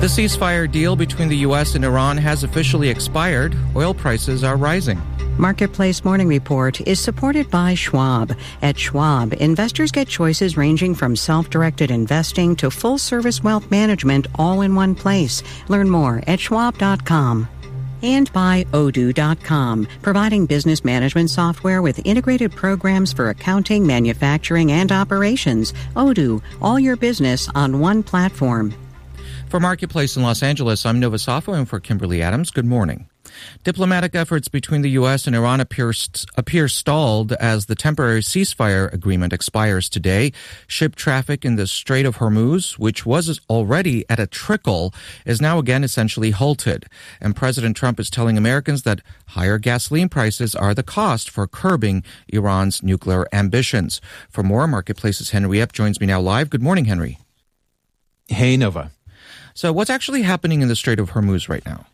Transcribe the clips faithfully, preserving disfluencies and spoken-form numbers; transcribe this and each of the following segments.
The ceasefire deal between the U S and Iran has officially expired. Oil prices are rising. Marketplace Morning Report is supported by Schwab. At Schwab, investors get choices ranging from self-directed investing to full-service wealth management all in one place. Learn more at schwab dot com. And by Odoo dot com, providing business management software with integrated programs for accounting, manufacturing, and operations. Odoo, all your business on one platform. For Marketplace in Los Angeles, I'm Nova Safo, and for Kimberly Adams, good morning. Diplomatic efforts between the U S and Iran appear, st- appear stalled as the temporary ceasefire agreement expires today. Ship traffic in the Strait of Hormuz, which was already at a trickle, is now again essentially halted. And President Trump is telling Americans that higher gasoline prices are the cost for curbing Iran's nuclear ambitions. For more, Marketplace's Henry Epp joins me now live. Good morning, Henry. Hey, Nova. So what's actually happening in the Strait of Hormuz right now?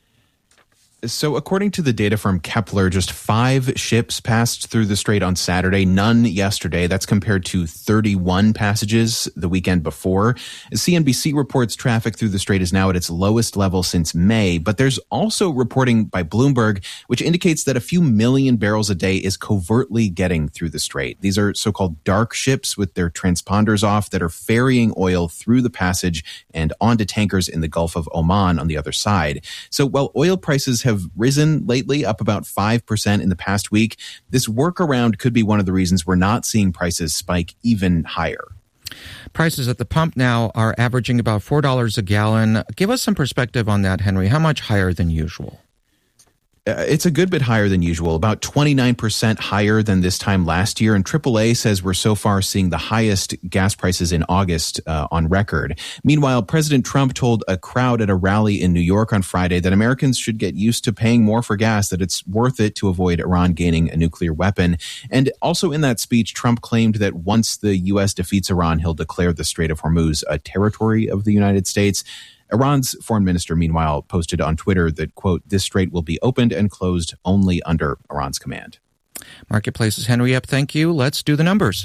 So according to the data from Kepler, just five ships passed through the strait on Saturday, none yesterday. That's compared to thirty-one passages the weekend before. C N B C reports traffic through the strait is now at its lowest level since May, but there's also reporting by Bloomberg, which indicates that a few million barrels a day is covertly getting through the strait. These are so-called dark ships with their transponders off that are ferrying oil through the passage and onto tankers in the Gulf of Oman on the other side. So while oil prices have have risen lately, up about five percent in the past week. This workaround could be one of the reasons we're not seeing prices spike even higher. Prices at the pump now are averaging about four dollars a gallon. Give us some perspective on that, Henry. How much higher than usual? Uh, it's a good bit higher than usual, about twenty-nine percent higher than this time last year. And triple A says we're so far seeing the highest gas prices in August uh, on record. Meanwhile, President Trump told a crowd at a rally in New York on Friday that Americans should get used to paying more for gas, that it's worth it to avoid Iran gaining a nuclear weapon. And also in that speech, Trump claimed that once the U S defeats Iran, he'll declare the Strait of Hormuz a territory of the United States. Iran's foreign minister, meanwhile, posted on Twitter that, quote, this strait will be opened and closed only under Iran's command. Marketplace's Henry Epp, thank you. Let's do the numbers.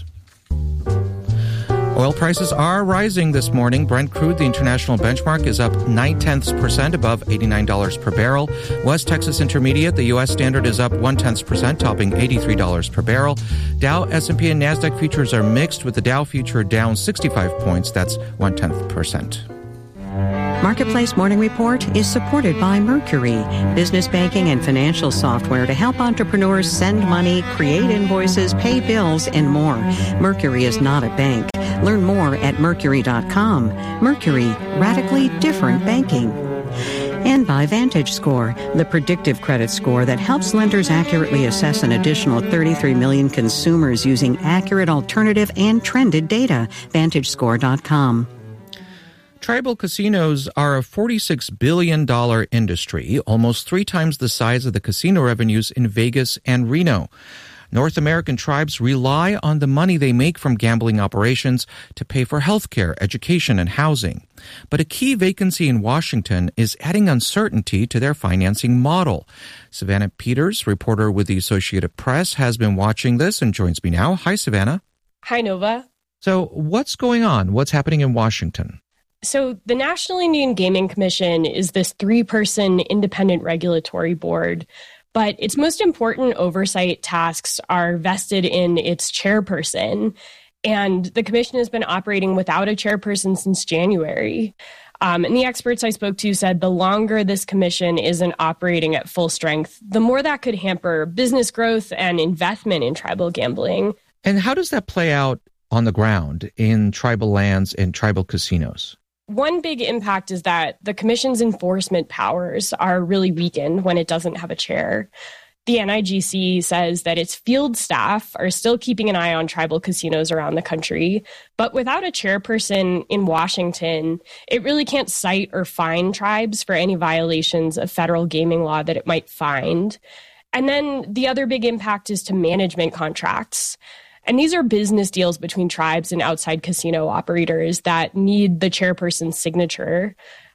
Oil prices are rising this morning. Brent crude, the international benchmark, is up nine-tenths percent above eighty-nine dollars per barrel. West Texas Intermediate, the U S Standard, is up one-tenths percent, topping eighty-three dollars per barrel. Dow, S and P, and NASDAQ futures are mixed, with the Dow future down sixty-five points. That's one-tenth percent. Marketplace Morning Report is supported by Mercury, business banking and financial software to help entrepreneurs send money, create invoices, pay bills, and more. Mercury is not a bank. Learn more at mercury dot com. Mercury, radically different banking. And by VantageScore, the predictive credit score that helps lenders accurately assess an additional thirty-three million consumers using accurate, alternative, and trended data. vantage score dot com. Tribal casinos are a forty-six billion dollars industry, almost three times the size of the casino revenues in Vegas and Reno. North American tribes rely on the money they make from gambling operations to pay for health care, education, and housing. But a key vacancy in Washington is adding uncertainty to their financing model. Savannah Peters, reporter with the Associated Press, has been watching this and joins me now. Hi, Savannah. Hi, Nova. So what's going on? What's happening in Washington? So the National Indian Gaming Commission is this three-person independent regulatory board, but its most important oversight tasks are vested in its chairperson, and the commission has been operating without a chairperson since January. Um, and the experts I spoke to said the longer this commission isn't operating at full strength, the more that could hamper business growth and investment in tribal gambling. And how does that play out on the ground in tribal lands and tribal casinos? One big impact is that the commission's enforcement powers are really weakened when it doesn't have a chair. The N I G C says that its field staff are still keeping an eye on tribal casinos around the country, but without a chairperson in Washington, it really can't cite or fine tribes for any violations of federal gaming law that it might find. And then the other big impact is to management contracts. And these are business deals between tribes and outside casino operators that need the chairperson's signature.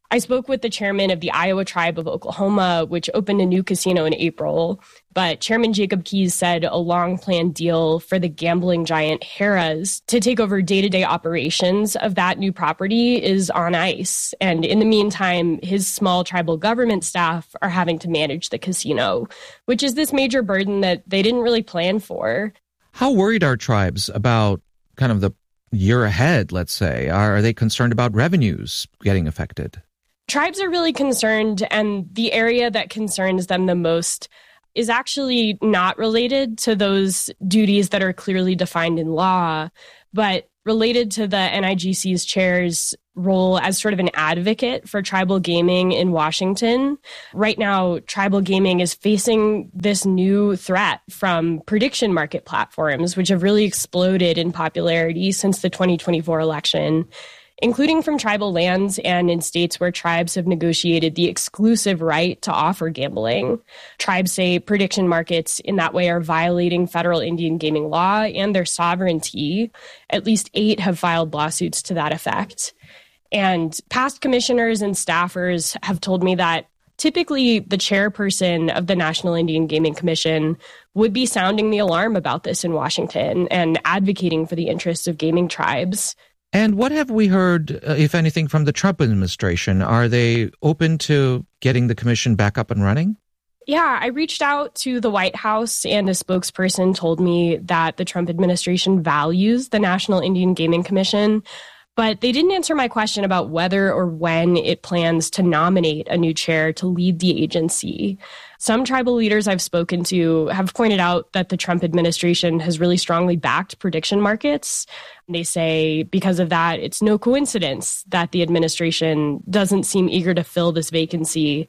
I spoke with the chairman of the Iowa Tribe of Oklahoma, which opened a new casino in April. But Chairman Jacob Keyes said a long-planned deal for the gambling giant Harrah's to take over day-to-day operations of that new property is on ice. And in the meantime, his small tribal government staff are having to manage the casino, which is this major burden that they didn't really plan for. How worried are tribes about kind of the year ahead, let's say? Are they concerned about revenues getting affected? Tribes are really concerned, and the area that concerns them the most is actually not related to those duties that are clearly defined in law, but related to the N I G C's chair's role as sort of an advocate for tribal gaming in Washington. Right now, tribal gaming is facing this new threat from prediction market platforms, which have really exploded in popularity since the twenty twenty-four election, including from tribal lands and in states where tribes have negotiated the exclusive right to offer gambling. Tribes say prediction markets in that way are violating federal Indian gaming law and their sovereignty. At least eight have filed lawsuits to that effect. And past commissioners and staffers have told me that typically the chairperson of the National Indian Gaming Commission would be sounding the alarm about this in Washington and advocating for the interests of gaming tribes. And what have we heard, uh, if anything, from the Trump administration? Are they open to getting the commission back up and running? Yeah, I reached out to the White House, and a spokesperson told me that the Trump administration values the National Indian Gaming Commission, but they didn't answer my question about whether or when it plans to nominate a new chair to lead the agency. Some tribal leaders I've spoken to have pointed out that the Trump administration has really strongly backed prediction markets. They say because of that, it's no coincidence that the administration doesn't seem eager to fill this vacancy.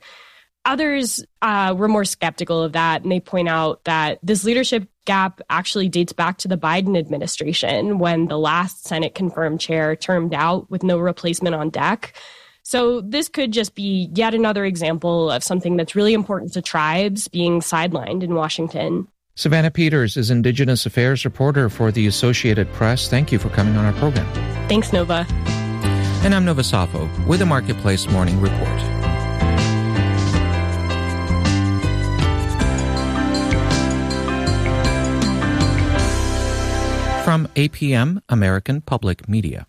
Others uh, were more skeptical of that, and they point out that this leadership gap actually dates back to the Biden administration when the last Senate-confirmed chair termed out with no replacement on deck. So this could just be yet another example of something that's really important to tribes being sidelined in Washington. Savannah Peters is Indigenous Affairs reporter for the Associated Press. Thank you for coming on our program. Thanks, Nova. And I'm Nova Safo with a Marketplace Morning Report. From A P M, American Public Media.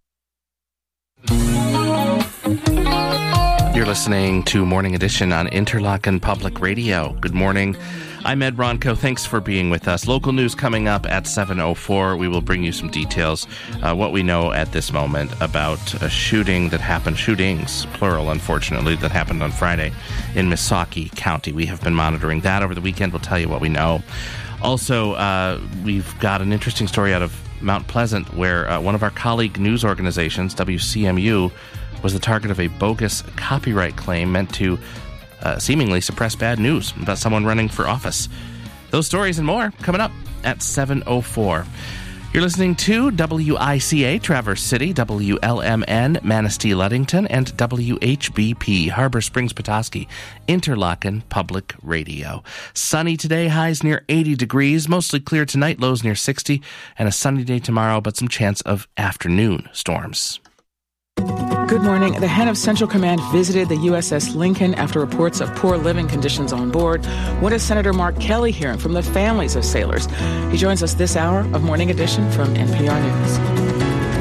You're listening to Morning Edition on Interlochen Public Radio. Good morning. I'm Ed Ronco. Thanks for being with us. Local news coming up at seven oh four. We will bring you some details, uh, what we know at this moment about a shooting that happened, shootings, plural, unfortunately, that happened on Friday in Missaukee County. We have been monitoring that over the weekend. We'll tell you what we know. Also, uh, we've got an interesting story out of Mount Pleasant where uh, one of our colleague news organizations, W C M U, was the target of a bogus copyright claim meant to uh, seemingly suppress bad news about someone running for office. Those stories and more coming up at seven oh four. You're listening to W I C A, Traverse City, W L M N, Manistee, Ludington, and W H B P, Harbor Springs, Petoskey, Interlochen Public Radio. Sunny today, highs near eighty degrees, mostly clear tonight, lows near sixty, and a sunny day tomorrow, but some chance of afternoon storms. Good morning. The head of Central Command visited the U S S Lincoln after reports of poor living conditions on board. What is Senator Mark Kelly hearing from the families of sailors? He joins us this hour of Morning Edition from N P R News.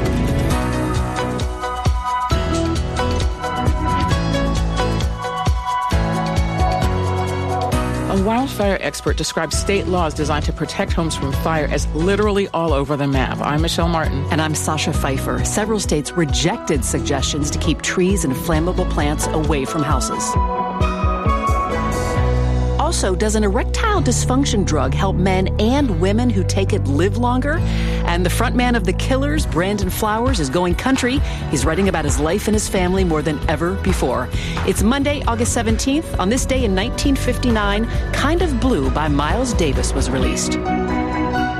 A wildfire expert describes state laws designed to protect homes from fire as literally all over the map. I'm Michelle Martin. And I'm Sasha Pfeiffer. Several states rejected suggestions to keep trees and flammable plants away from houses. Also, does an erectile dysfunction drug help men and women who take it live longer? And the frontman of The Killers, Brandon Flowers, is going country. He's writing about his life and his family more than ever before. It's Monday, August seventeenth. On this day in nineteen fifty-nine, Kind of Blue by Miles Davis was released.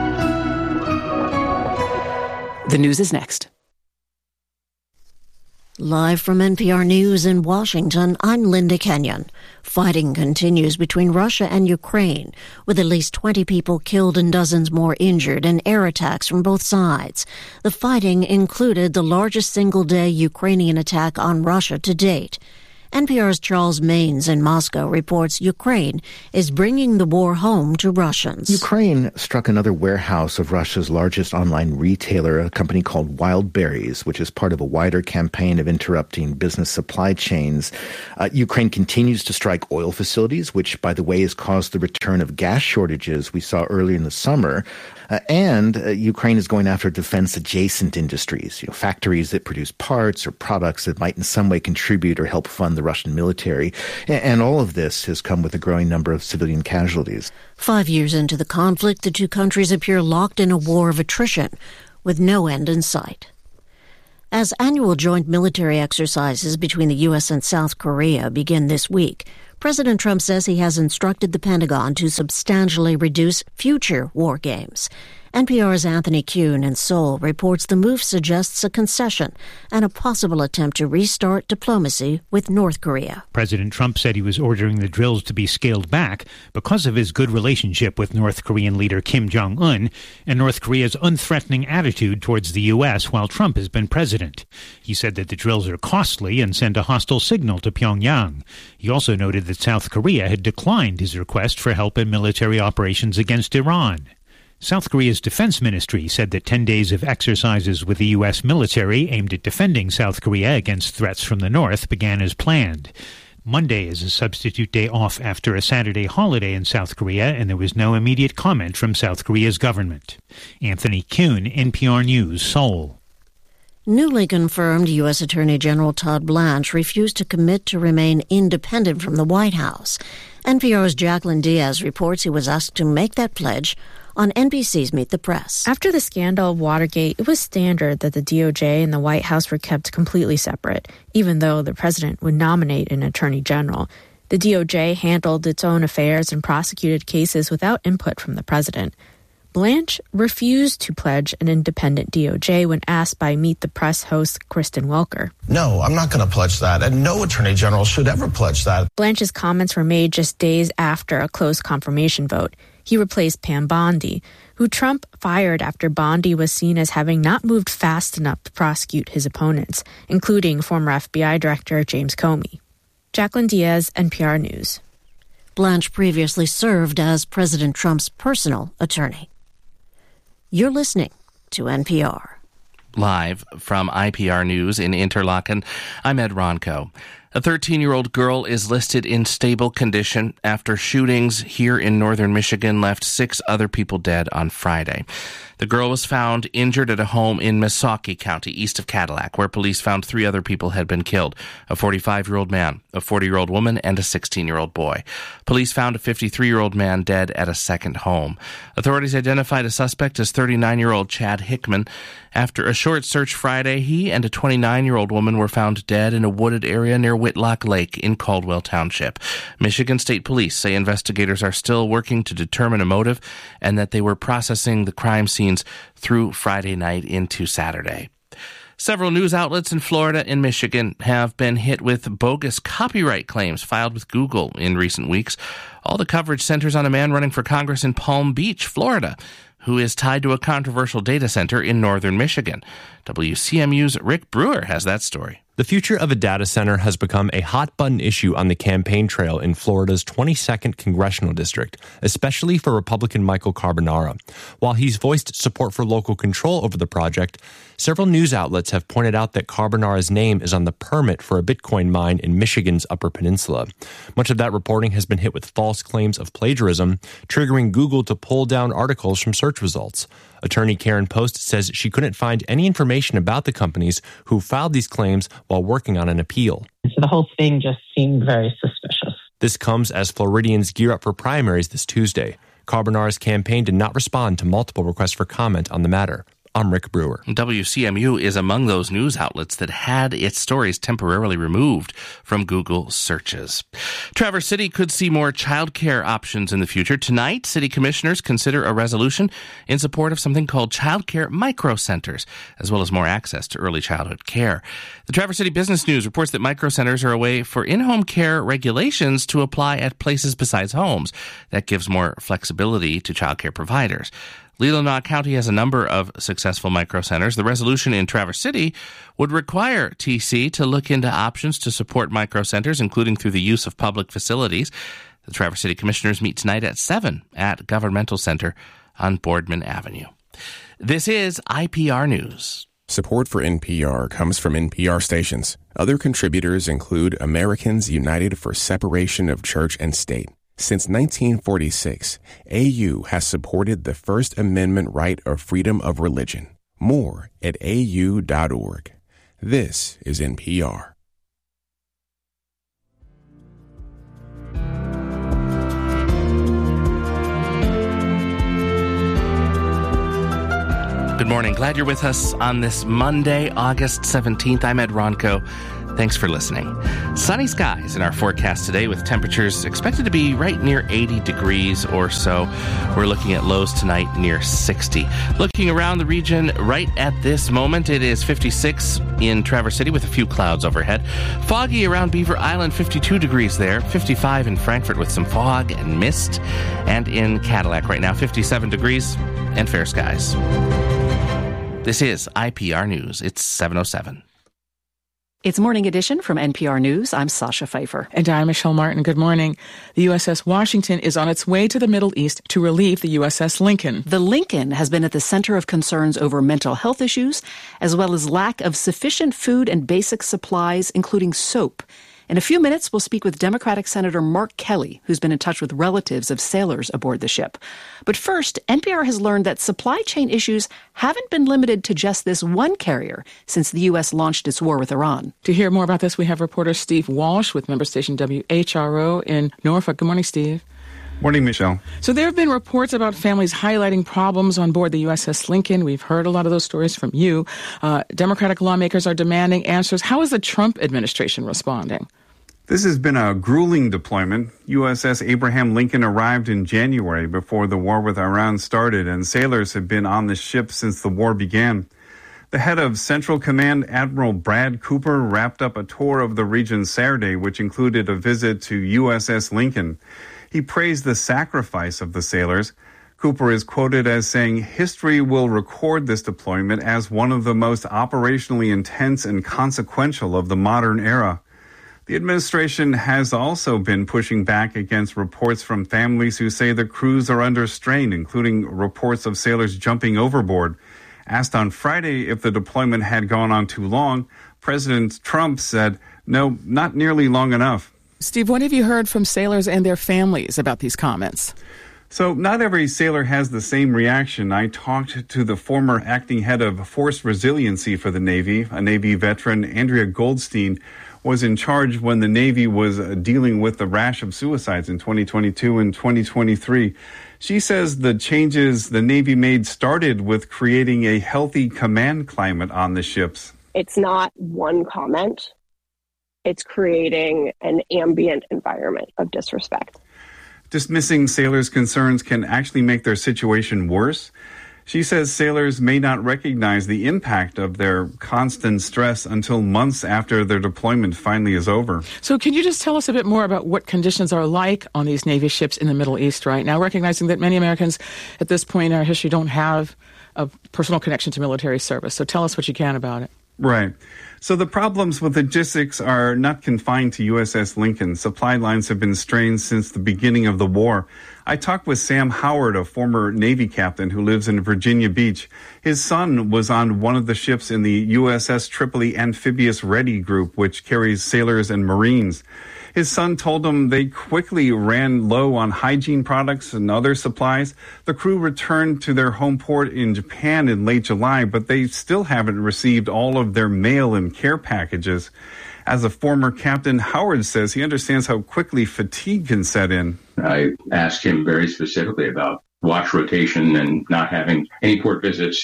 The news is next. Live from N P R News in Washington, I'm Linda Kenyon. Fighting continues between Russia and Ukraine, with at least twenty people killed and dozens more injured in air attacks from both sides. The fighting included the largest single-day Ukrainian attack on Russia to date. N P R's Charles Maines in Moscow reports Ukraine is bringing the war home to Russians. Ukraine struck another warehouse of Russia's largest online retailer, a company called Wild Berries, which is part of a wider campaign of interrupting business supply chains. Uh, Ukraine continues to strike oil facilities, which, by the way, has caused the return of gas shortages we saw earlier in the summer. Uh, and uh, Ukraine is going after defense-adjacent industries, you know, factories that produce parts or products that might in some way contribute or help fund the Russian military. And, and all of this has come with a growing number of civilian casualties. Five years into the conflict, the two countries appear locked in a war of attrition, with no end in sight. As annual joint military exercises between the U S and South Korea begin this week, President Trump says he has instructed the Pentagon to substantially reduce future war games. N P R's Anthony Kuhn in Seoul reports the move suggests a concession and a possible attempt to restart diplomacy with North Korea. President Trump said he was ordering the drills to be scaled back because of his good relationship with North Korean leader Kim Jong-un and North Korea's unthreatening attitude towards the U S while Trump has been president. He said that the drills are costly and send a hostile signal to Pyongyang. He also noted that South Korea had declined his request for help in military operations against Iran. South Korea's defense ministry said that ten days of exercises with the U S military aimed at defending South Korea against threats from the north began as planned. Monday is a substitute day off after a Saturday holiday in South Korea, and there was no immediate comment from South Korea's government. Anthony Kuhn, N P R News, Seoul. Newly confirmed U S Attorney General Todd Blanche refused to commit to remain independent from the White House. N P R's Jacqueline Diaz reports he was asked to make that pledge on N B C's Meet the Press. After the scandal of Watergate, it was standard that the D O J and the White House were kept completely separate, even though the president would nominate an attorney general. The D O J handled its own affairs and prosecuted cases without input from the president. Blanche refused to pledge an independent D O J when asked by Meet the Press host Kristen Welker. No, I'm not going to pledge that, and no attorney general should ever pledge that. Blanche's comments were made just days after a close confirmation vote. He replaced Pam Bondi, who Trump fired after Bondi was seen as having not moved fast enough to prosecute his opponents, including former F B I Director James Comey. Jacqueline Diaz, N P R News. Blanche previously served as President Trump's personal attorney. You're listening to N P R. Live from I P R News in Interlaken, I'm Ed Ronco. A thirteen-year-old girl is listed in stable condition after shootings here in northern Michigan left six other people dead on Friday. The girl was found injured at a home in Missaukee County, east of Cadillac, where police found three other people had been killed, a forty-five-year-old man, a forty-year-old woman, and a sixteen-year-old boy. Police found a fifty-three-year-old man dead at a second home. Authorities identified a suspect as thirty-nine-year-old Chad Hickman. After a short search Friday, he and a twenty-nine-year-old woman were found dead in a wooded area near Whitlock Lake in Caldwell Township. Michigan State Police say investigators are still working to determine a motive and that they were processing the crime scene through Friday night into Saturday. Several news outlets in Florida and Michigan have been hit with bogus copyright claims filed with Google in recent weeks. All the coverage centers on a man running for Congress in Palm Beach, Florida, who is tied to a controversial data center in northern Michigan. W C M U's Rick Brewer has that story. The future of a data center has become a hot-button issue on the campaign trail in Florida's twenty-second congressional district, especially for Republican Michael Carbonara. While he's voiced support for local control over the project, several news outlets have pointed out that Carbonara's name is on the permit for a Bitcoin mine in Michigan's Upper Peninsula. Much of that reporting has been hit with false claims of plagiarism, triggering Google to pull down articles from search results. Attorney Karen Post says she couldn't find any information about the companies who filed these claims while working on an appeal. So the whole thing just seemed very suspicious. This comes as Floridians gear up for primaries this Tuesday. Carbonara's campaign did not respond to multiple requests for comment on the matter. I'm Rick Brewer. W C M U is among those news outlets that had its stories temporarily removed from Google searches. Traverse City could see more childcare options in the future. Tonight, city commissioners consider a resolution in support of something called childcare micro centers, as well as more access to early childhood care. The Traverse City Business News reports that micro centers are a way for in-home care regulations to apply at places besides homes. That gives more flexibility to childcare providers. Leelanau County has a number of successful micro centers. The resolution in Traverse City would require T C to look into options to support micro centers, including through the use of public facilities. The Traverse City Commissioners meet tonight at seven at Governmental Center on Boardman Avenue. This is I P R News. Support for N P R comes from N P R stations. Other contributors include Americans United for Separation of Church and State. Since nineteen forty-six, A U has supported the First Amendment right of freedom of religion. More at A U dot org. This is N P R. Good morning. Glad you're with us on this Monday, August seventeenth. I'm Ed Ronco. Thanks for listening. Sunny skies in our forecast today with temperatures expected to be right near eighty degrees or so. We're looking at lows tonight near sixty. Looking around the region right at this moment, it is fifty-six in Traverse City with a few clouds overhead. Foggy around Beaver Island, fifty-two degrees there. fifty-five in Frankfurt with some fog and mist. And in Cadillac right now, fifty-seven degrees and fair skies. This is I P R News. It's seven oh seven. It's Morning Edition from N P R News. I'm Sasha Pfeiffer. And I'm Michelle Martin. Good morning. The U S S Washington is on its way to the Middle East to relieve the U S S Lincoln. The Lincoln has been at the center of concerns over mental health issues, as well as lack of sufficient food and basic supplies, including soap. In a few minutes, we'll speak with Democratic Senator Mark Kelly, who's been in touch with relatives of sailors aboard the ship. But first, N P R has learned that supply chain issues haven't been limited to just this one carrier since the U S launched its war with Iran. To hear more about this, we have reporter Steve Walsh with member station W H R O in Norfolk. Good morning, Steve. Morning, Michelle. So there have been reports about families highlighting problems on board the U S S Lincoln. We've heard a lot of those stories from you. Uh, Democratic lawmakers are demanding answers. How is the Trump administration responding? This has been a grueling deployment. U S S Abraham Lincoln arrived in January before the war with Iran started, and sailors have been on the ship since the war began. The head of Central Command, Admiral Brad Cooper, wrapped up a tour of the region Saturday, which included a visit to U S S Lincoln. He praised the sacrifice of the sailors. Cooper is quoted as saying, "History will record this deployment as one of the most operationally intense and consequential of the modern era." The administration has also been pushing back against reports from families who say the crews are under strain, including reports of sailors jumping overboard. Asked on Friday if the deployment had gone on too long, President Trump said, "No, not nearly long enough." Steve, what have you heard from sailors and their families about these comments? So not every sailor has the same reaction. I talked to the former acting head of Force Resiliency for the Navy, a Navy veteran, Andrea Goldstein, was in charge when the Navy was dealing with the rash of suicides in twenty twenty-two and twenty twenty-three. She says the changes the Navy made started with creating a healthy command climate on the ships. It's not one comment. It's creating an ambient environment of disrespect. Dismissing sailors' concerns can actually make their situation worse. She says sailors may not recognize the impact of their constant stress until months after their deployment finally is over. So can you just tell us a bit more about what conditions are like on these Navy ships in the Middle East right now, recognizing that many Americans at this point in our history don't have a personal connection to military service. So tell us what you can about it. Right. So the problems with logistics are not confined to U S S Lincoln. Supply lines have been strained since the beginning of the war. I talked with Sam Howard, a former Navy captain who lives in Virginia Beach. His son was on one of the ships in the U S S Tripoli Amphibious Ready Group, which carries sailors and Marines. His son told him they quickly ran low on hygiene products and other supplies. The crew returned to their home port in Japan in late July, but they still haven't received all of their mail and care packages. As a former captain, Howard says he understands how quickly fatigue can set in. I asked him very specifically about watch rotation and not having any port visits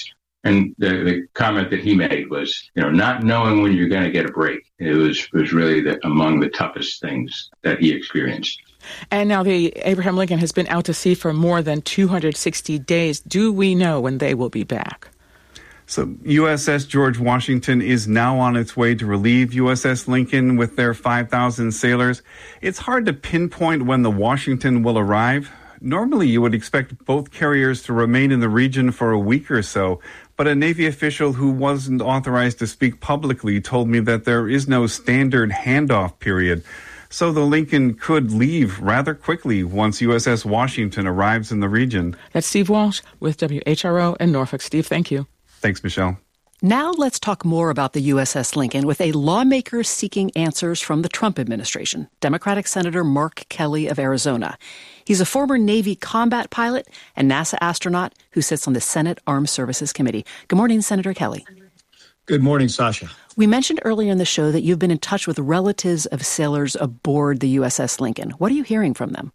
And the, the comment that he made was, you know, not knowing when you're going to get a break. It was was really the, among the toughest things that he experienced. And now the Abraham Lincoln has been out to sea for more than two hundred sixty days. Do we know when they will be back? So U S S George Washington is now on its way to relieve U S S Lincoln with their five thousand sailors. It's hard to pinpoint when the Washington will arrive. Normally, you would expect both carriers to remain in the region for a week or so, but a Navy official who wasn't authorized to speak publicly told me that there is no standard handoff period. So the Lincoln could leave rather quickly once U S S Washington arrives in the region. That's Steve Walsh with W H R O in Norfolk. Steve, thank you. Thanks, Michelle. Now let's talk more about the U S S Lincoln with a lawmaker seeking answers from the Trump administration, Democratic Senator Mark Kelly of Arizona. He's a former Navy combat pilot and NASA astronaut who sits on the Senate Armed Services Committee. Good morning, Senator Kelly. Good morning, Sasha. We mentioned earlier in the show that you've been in touch with relatives of sailors aboard the U S S Lincoln. What are you hearing from them?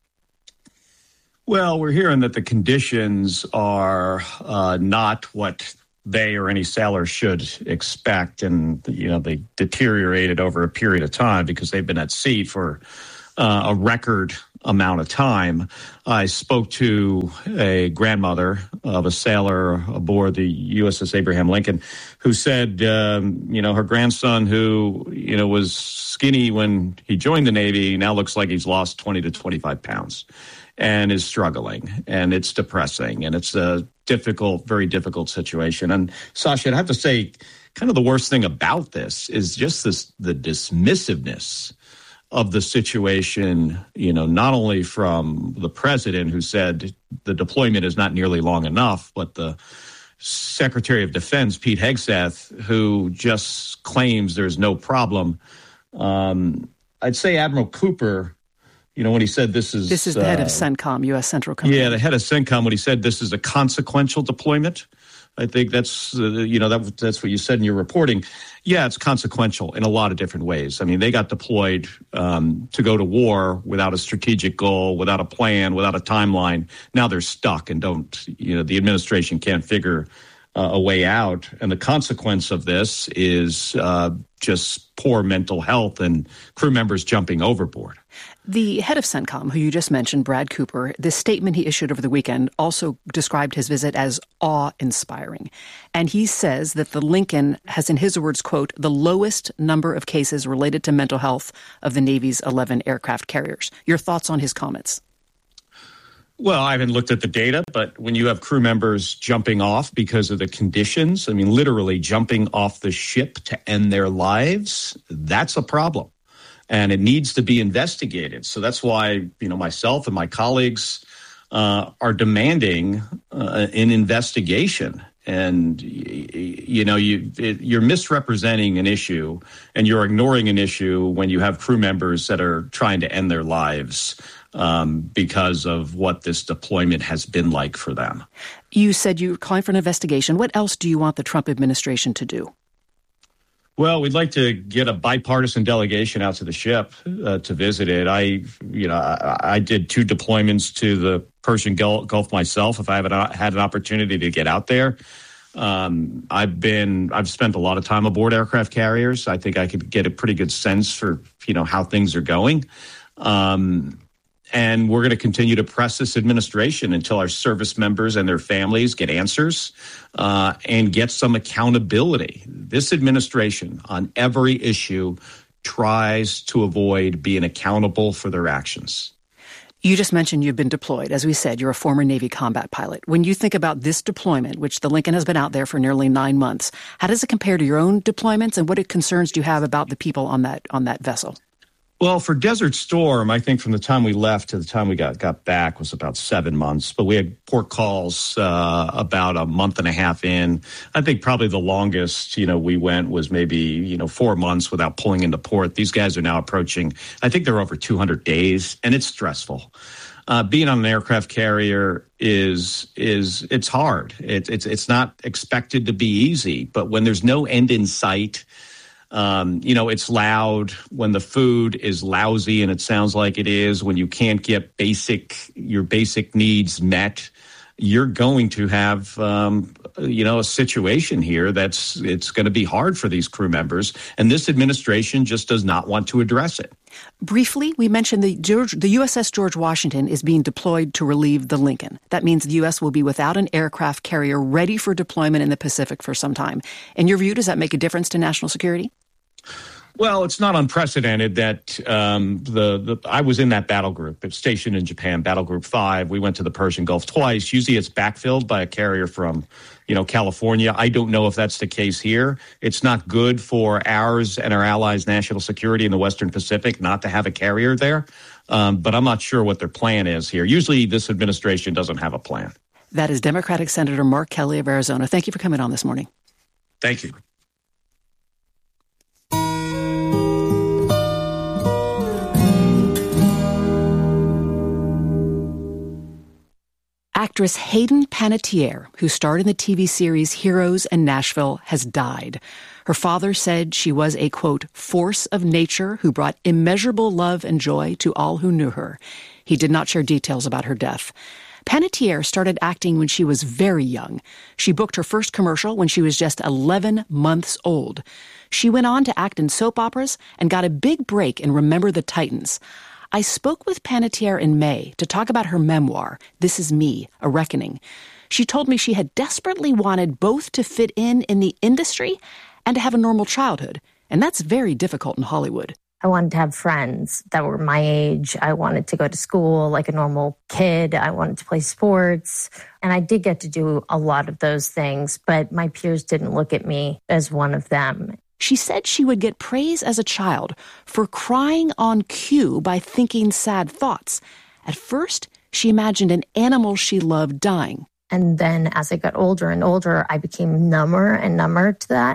Well, we're hearing that the conditions are uh, not what they or any sailor should expect. And, you know, they deteriorated over a period of time because they've been at sea for uh, a record amount of time. I spoke to a grandmother of a sailor aboard the U S S Abraham Lincoln who said, um, you know, her grandson who, you know, was skinny when he joined the Navy now looks like he's lost twenty to twenty-five pounds and is struggling. And it's depressing. And it's a difficult, very difficult situation. And Sasha, I'd have to say, kind of the worst thing about this is just this, the dismissiveness of the situation, you know, not only from the president who said the deployment is not nearly long enough, but the Secretary of Defense, Pete Hegseth, who just claims there's no problem. Um, I'd say Admiral Cooper, you know, when he said this is... This is the uh, head of CENTCOM, U S Central Command. Yeah, the head of CENTCOM, when he said this is a consequential deployment. I think that's, uh, you know, that that's what you said in your reporting. Yeah, it's consequential in a lot of different ways. I mean, they got deployed um, to go to war without a strategic goal, without a plan, without a timeline. Now they're stuck and don't, you know, the administration can't figure uh, a way out. And the consequence of this is uh, just poor mental health and crew members jumping overboard. The head of CENTCOM, who you just mentioned, Brad Cooper, the statement he issued over the weekend also described his visit as awe-inspiring. And he says that the Lincoln has, in his words, quote, the lowest number of cases related to mental health of the Navy's eleven aircraft carriers. Your thoughts on his comments? Well, I haven't looked at the data, but when you have crew members jumping off because of the conditions, I mean, literally jumping off the ship to end their lives, that's a problem. And it needs to be investigated. So that's why, you know, myself and my colleagues uh, are demanding uh, an investigation. And, you know, you, it, you're misrepresenting an issue and you're ignoring an issue when you have crew members that are trying to end their lives um, because of what this deployment has been like for them. You said you're calling for an investigation. What else do you want the Trump administration to do? Well, we'd like to get a bipartisan delegation out to the ship uh, to visit it. I, you know, I, I did two deployments to the Persian Gulf myself. If I haven't had an opportunity to get out there, um, I've been, I've spent a lot of time aboard aircraft carriers. I think I could get a pretty good sense for, you know, how things are going. Um, And we're going to continue to press this administration until our service members and their families get answers uh, and get some accountability. This administration on every issue tries to avoid being accountable for their actions. You just mentioned you've been deployed. As we said, you're a former Navy combat pilot. When you think about this deployment, which the Lincoln has been out there for nearly nine months, how does it compare to your own deployments, and what concerns do you have about the people on that on that vessel? Well, for Desert Storm, I think from the time we left to the time we got, got back was about seven months. But we had port calls uh, about a month and a half in. I think probably the longest, you know, we went was maybe, you know, four months without pulling into port. These guys are now approaching, I think they're over two hundred days, and it's stressful. Uh, being on an aircraft carrier is is it's hard. It, it's it's not expected to be easy, but when there's no end in sight, Um, you know, it's loud when the food is lousy, and it sounds like it is when you can't get basic, your basic needs met. you're going to have, um, you know, a situation here that's it's going to be hard for these crew members. And this administration just does not want to address it. Briefly, we mentioned the, George, the U S S George Washington is being deployed to relieve the Lincoln. That means the U S will be without an aircraft carrier ready for deployment in the Pacific for some time. In your view, does that make a difference to national security? Well, it's not unprecedented that um, the, the I was in that battle group. It's stationed in Japan, Battle Group five. We went to the Persian Gulf twice. Usually it's backfilled by a carrier from, you know, California. I don't know if that's the case here. It's not good for ours and our allies' national security in the Western Pacific not to have a carrier there. Um, but I'm not sure what their plan is here. Usually this administration doesn't have a plan. That is Democratic Senator Mark Kelly of Arizona. Thank you for coming on this morning. Thank you. Actress Hayden Panettiere, who starred in the T V series Heroes and Nashville, has died. Her father said she was a, quote, force of nature who brought immeasurable love and joy to all who knew her. He did not share details about her death. Panettiere started acting when she was very young. She booked her first commercial when she was just eleven months old. She went on to act in soap operas and got a big break in Remember the Titans. I spoke with Panettiere in May to talk about her memoir, This Is Me, A Reckoning. She told me she had desperately wanted both to fit in in the industry and to have a normal childhood, and that's very difficult in Hollywood. I wanted to have friends that were my age. I wanted to go to school like a normal kid. I wanted to play sports. And I did get to do a lot of those things, but my peers didn't look at me as one of them. She said she would get praise as a child for crying on cue by thinking sad thoughts. At first, she imagined an animal she loved dying. And then as I got older and older, I became number and number to that.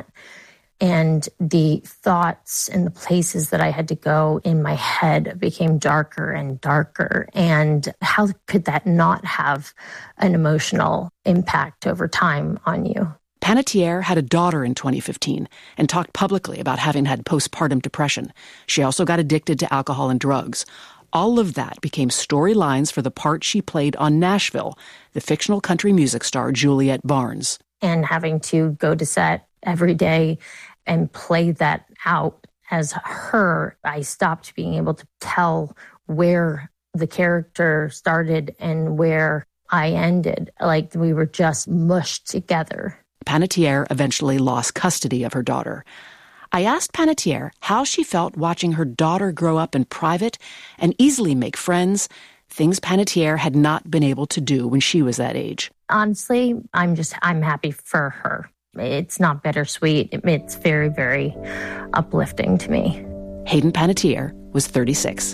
And the thoughts and the places that I had to go in my head became darker and darker. And how could that not have an emotional impact over time on you? Panettiere had a daughter in twenty fifteen and talked publicly about having had postpartum depression. She also got addicted to alcohol and drugs. All of that became storylines for the part she played on Nashville, the fictional country music star Juliet Barnes. And having to go to set every day and play that out as her, I stopped being able to tell where the character started and where I ended. Like we were just mushed together. Panettiere eventually lost custody of her daughter. I asked Panettiere how she felt watching her daughter grow up in private and easily make friends, things Panettiere had not been able to do when she was that age. Honestly, I'm just, I'm happy for her. It's not bittersweet. It's very, very uplifting to me. Hayden Panettiere was thirty-six.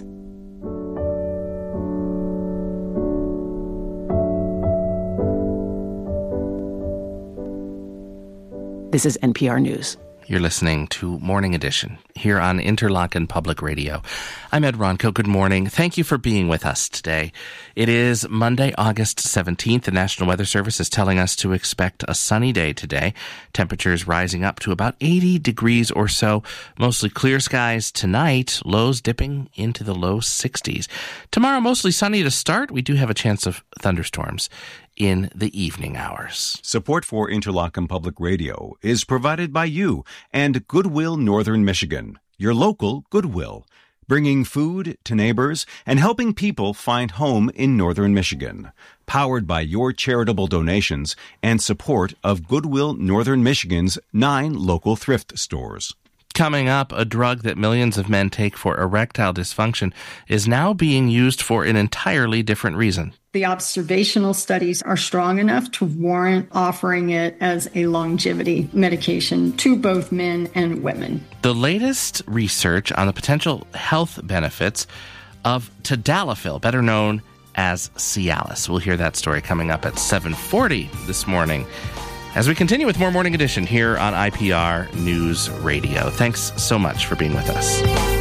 This is N P R News. You're listening to Morning Edition here on Interlochen Public Radio. I'm Ed Ronco. Good morning. Thank you for being with us today. It is Monday, August seventeenth. The National Weather Service is telling us to expect a sunny day today. Temperatures rising up to about eighty degrees or so. Mostly clear skies tonight. Lows dipping into the low sixties. Tomorrow, mostly sunny to start. We do have a chance of thunderstorms in the evening hours. Support for Interlochen Public Radio is provided by you and Goodwill Northern Michigan, your local Goodwill, bringing food to neighbors and helping people find home in Northern Michigan. Powered by your charitable donations and support of Goodwill Northern Michigan's nine local thrift stores. Coming up, a drug that millions of men take for erectile dysfunction is now being used for an entirely different reason. The observational studies are strong enough to warrant offering it as a longevity medication to both men and women. The latest research on the potential health benefits of tadalafil, better known as Cialis. We'll hear that story coming up at seven forty this morning as we continue with more Morning Edition here on I P R News Radio. Thanks so much for being with us.